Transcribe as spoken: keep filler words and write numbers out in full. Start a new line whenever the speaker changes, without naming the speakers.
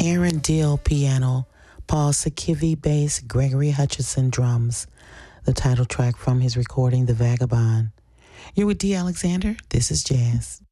Aaron Deal piano, Paul Sakivi bass, Gregory Hutchinson drums. The title track from his recording, The Vagabond. You're with D. Alexander. This is Jazz.